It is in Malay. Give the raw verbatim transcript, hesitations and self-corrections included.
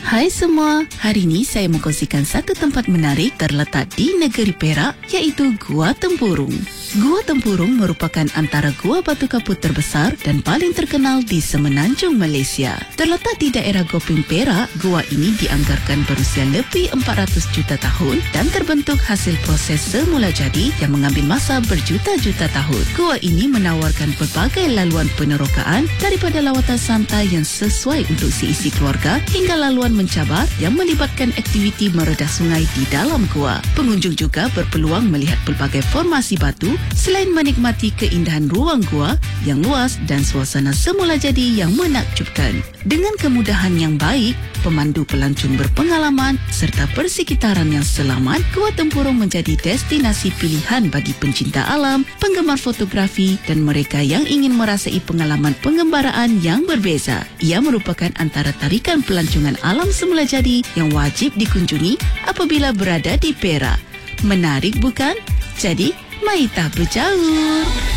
Hai semua, hari ini saya mengkongsikan satu tempat menarik terletak di negeri Perak, iaitu Gua Tempurung. Gua Tempurung merupakan antara gua batu kapur terbesar dan paling terkenal di semenanjung Malaysia. Terletak di daerah Gopeng, Perak, gua ini dianggarkan berusia lebih empat ratus juta tahun dan terbentuk hasil proses semula jadi yang mengambil masa berjuta-juta tahun. Gua ini menawarkan pelbagai laluan penerokaan, daripada lawatan santai yang sesuai untuk seisi keluarga hingga laluan mencabar yang melibatkan aktiviti meredah sungai di dalam gua. Pengunjung juga berpeluang melihat pelbagai formasi batu selain menikmati keindahan ruang gua yang luas dan suasana semula jadi yang menakjubkan. Dengan kemudahan yang baik, pemandu pelancong berpengalaman serta persekitaran yang selamat, Gua Tempurung menjadi destinasi pilihan bagi pencinta alam, penggemar fotografi dan mereka yang ingin merasai pengalaman pengembaraan yang berbeza. Ia merupakan antara tarikan pelancongan alam semula jadi yang wajib dikunjungi apabila berada di Perak. Menarik bukan? Jadi, mari kita berjaur.